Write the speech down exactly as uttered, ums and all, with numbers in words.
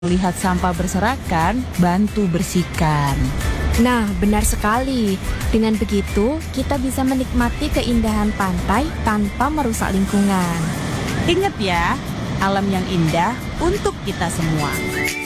Lihat sampah berserakan, bantu bersihkan. Nah, benar sekali. Dengan begitu, kita bisa menikmati keindahan pantai tanpa merusak lingkungan. Ingat ya, alam yang indah untuk kita semua.